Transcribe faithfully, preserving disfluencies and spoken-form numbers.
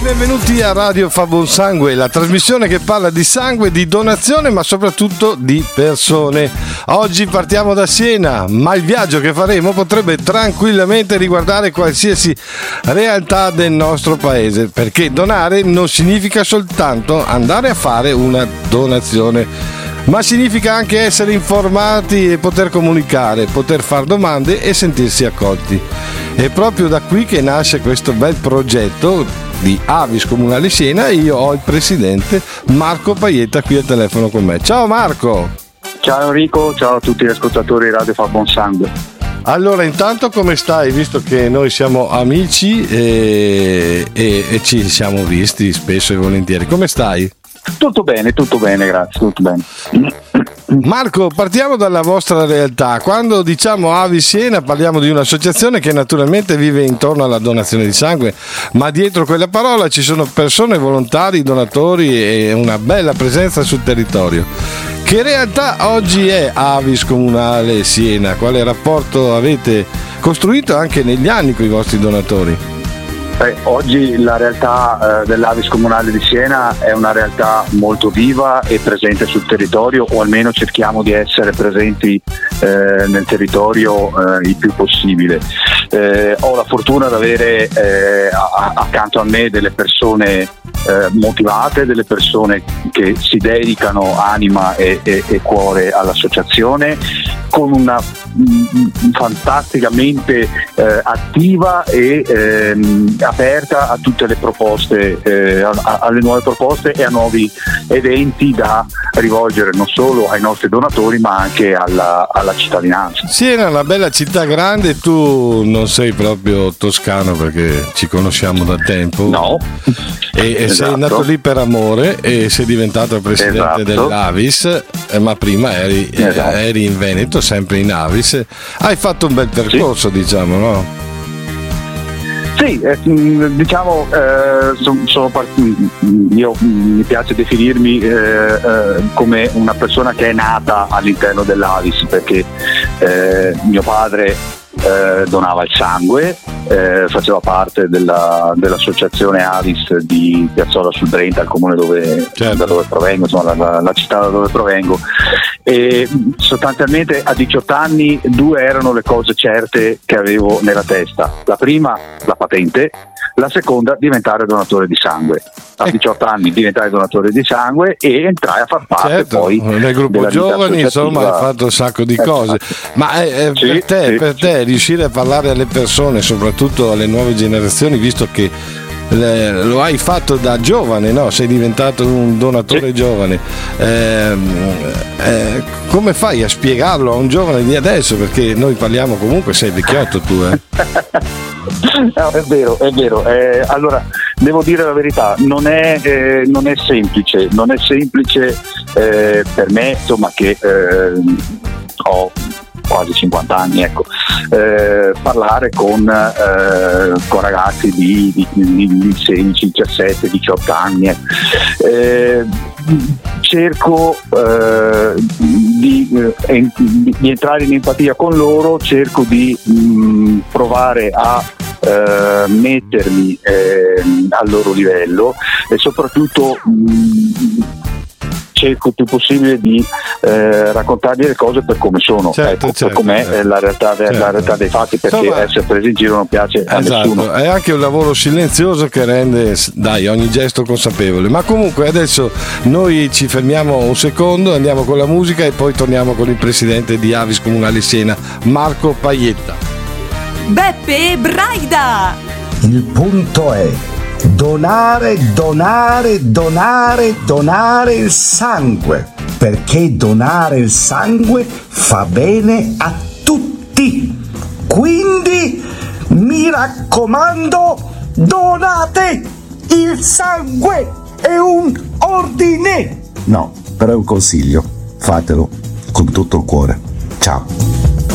Benvenuti a Radio Fa Buon Sangue, la trasmissione che parla di sangue, di donazione, ma soprattutto di persone. Oggi partiamo da Siena, ma il viaggio che faremo potrebbe tranquillamente riguardare qualsiasi realtà del nostro paese, perché donare non significa soltanto andare a fare una donazione, ma significa anche essere informati e poter comunicare, poter fare domande e sentirsi accolti. È proprio da qui che nasce questo bel progetto di Avis Comunale Siena e io ho il presidente Marco Paietta qui al telefono con me. Ciao Marco! Ciao Enrico, ciao a tutti gli ascoltatori di Radio Fa Buon Sangue. Allora, intanto come stai? Visto che noi siamo amici e, e, e ci siamo visti spesso e volentieri, come stai? Tutto bene, tutto bene, grazie, tutto bene. Marco, partiamo dalla vostra realtà. Quando diciamo Avis Siena parliamo di un'associazione che naturalmente vive intorno alla donazione di sangue, ma dietro quella parola ci sono persone, volontari, donatori e una bella presenza sul territorio. Che realtà oggi è Avis Comunale Siena? Quale rapporto avete costruito anche negli anni con i vostri donatori? Eh, oggi la realtà eh, dell'Avis Comunale di Siena è una realtà molto viva e presente sul territorio, o almeno cerchiamo di essere presenti eh, nel territorio eh, il più possibile. Eh, ho la fortuna di avere eh, a- accanto a me delle persone eh, motivate, delle persone che si dedicano anima e, e-, e cuore all'associazione, con una mh, fantasticamente eh, attiva e ehm, aperta a tutte le proposte, eh, a- alle nuove proposte e a nuovi eventi da rivolgere non solo ai nostri donatori ma anche alla, alla cittadinanza. Siena è una bella città grande, tu non sei proprio toscano perché ci conosciamo da tempo. No. E, e Esatto. sei nato lì per amore e sei diventato presidente Esatto. dell'Avis, eh, ma prima eri, eh, Esatto. eri in Veneto, sempre in Avis. Hai fatto un bel percorso, sì, diciamo, no? Sì, eh, diciamo, eh, sono, sono part- io mi piace definirmi eh, eh, come una persona che è nata all'interno dell'Avis, perché eh, mio padre eh, donava il sangue, eh, faceva parte della, dell'associazione Avis di Piazzola sul Brenta, il comune dove, certo. da dove provengo, insomma, la, la città da dove provengo, e sostanzialmente a diciotto anni due erano le cose certe che avevo nella testa: la prima, la patente; la seconda, diventare donatore di sangue. A diciotto anni diventare donatore di sangue e entrai a far parte, certo, poi nel gruppo della vita giovani, insomma, hai associativa. fatto un sacco di Esatto. cose. Ma eh, eh, Sì, per te, sì, per te riuscire a parlare alle persone, soprattutto alle nuove generazioni, visto che le- lo hai fatto da giovane, no? Sei diventato un donatore Sì. giovane. Eh, eh, come fai a spiegarlo a un giovane di adesso? Perché noi parliamo, comunque sei vecchiotto tu, eh? No, è vero, è vero. Eh, allora, devo dire la verità, non è, eh, non è semplice, non è semplice eh, per me, insomma, che eh, ho quasi cinquanta anni, ecco, eh, parlare con, eh, con ragazzi di, di, di sedici, diciassette, diciotto anni. ecco. Eh, cerco eh, di, eh, di, di entrare in empatia con loro, cerco di mh, provare a eh, mettermi eh, al loro livello e soprattutto mh, cerco il più possibile di eh, raccontargli le cose per come sono, Certo, ecco, certo, per com'è certo. eh, la, realtà de- Certo. la realtà dei fatti, perché Insomma, essere presi in giro non piace a esatto, nessuno. è anche un lavoro silenzioso che rende, dai, ogni gesto consapevole. Ma comunque adesso noi ci fermiamo un secondo, andiamo con la musica e poi torniamo con il presidente di Avis Comunale Siena, Marco Paietta. Beppe Braida. Il punto è donare, donare, donare, donare il sangue, perché donare il sangue fa bene a tutti. Quindi mi raccomando, donate il sangue, è un ordine. No, però è un consiglio, fatelo con tutto il cuore. Ciao.